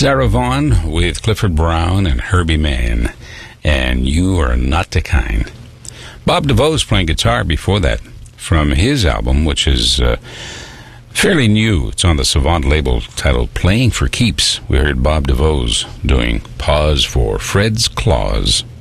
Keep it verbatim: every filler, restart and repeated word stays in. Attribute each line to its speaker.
Speaker 1: Sarah Vaughan with Clifford Brown and Herbie Mann, and You Are Not the Kind. Bob DeVoe's playing guitar before that from his album, which is uh, fairly new. It's on the Savant label titled Playing for Keeps. We heard Bob DeVoe's doing Pause for Fred's Claws.